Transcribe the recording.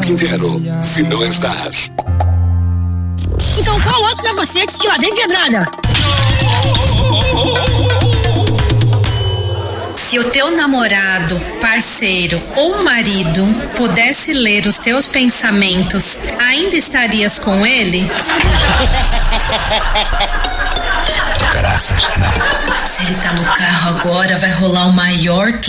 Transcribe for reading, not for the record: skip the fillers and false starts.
inteiro. Se não estás. Então qual outro capacete que lá vem pedrada? Se o teu namorado, parceiro ou marido pudesse ler os seus pensamentos, ainda estarias com ele? Graças, não. Se ele tá no carro agora, vai rolar o maior